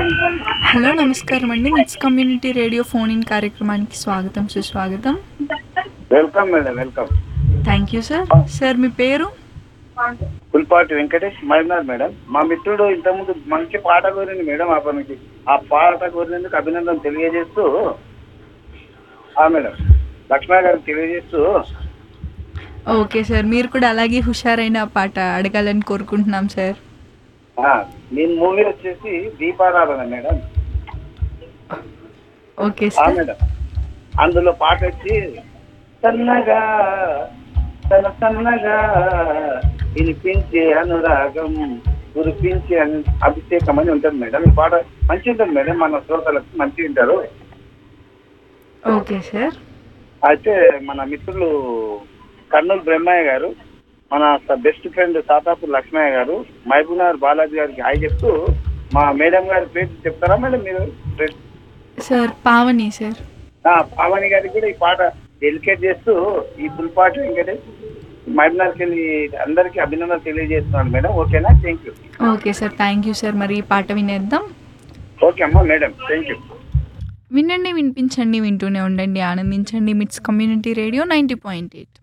Hello నమస్కారం అండి. మిట్స్ కమ్యూనిటీ రేడియో ఫోన్ ఇన్ కార్యక్రమానికి స్వాగతం, సుస్వాగతం. Welcome madam, welcome. Thank you sir. Sir మీ పేరు? Pulpati Venkatesh minor madam. మా మిత్రుడు ఇంతకుముందు మంచి పాట కోరింది మేడం. అతనికి ఆ పాట కోరినందుకు అభినందన తెలియజేస్తూ మేడం లక్ష్మయ్య గారికి తెలియజేస్తూ ఓకే సార్, మీరు కూడా అలాగే హుషారైన పాట అడగాలని కోరుకుంటున్నాం సార్. నేను మూవీ వచ్చేసి దీపారాధన మేడం. Okay sir. మేడం అందులో పాట వచ్చి సన్నగా సన్నగా వినిపించే అనురాగం కురిపించే అభిషేకం అని ఉంటుంది మేడం. ఈ పాట మంచి ఉంటుంది మేడం, మన శ్రోతలకు మంచి వింటారు. Okay sir. అయితే మన మిత్రులు కర్నూలు బ్రహ్మయ్య గారు, మన బెస్ట్ ఫ్రెండ్ సాతాపూర్ లక్ష్మయ్య గారు, మహబూబ్నగర్ బాలాజీ గారికి హాయ్ చెప్తూ మా మేడం గారి పేరు చెప్తారా మేడం మీరు? Sir Pavani sir. పావని గారికి కూడా ఈ పాట డెలికేట్ చేస్తూ ఈ పుల్పాటి వెంకటేష్ మహబూబ్నగర్కి వెళ్ళి అందరికీ అభినందనలు తెలియజేస్తున్నాను మేడం. ఓకేనా? Thank you. Okay sir, thank you sir. మరి ఈ పాట వినేద్దాం. ఓకే అమ్మా మేడం, థ్యాంక్ యూ. వినండి, వినిపించండి, వింటూనే ఉండండి, ఆనందించండి. మిట్స్ కమ్యూనిటీ రేడియో 90.8.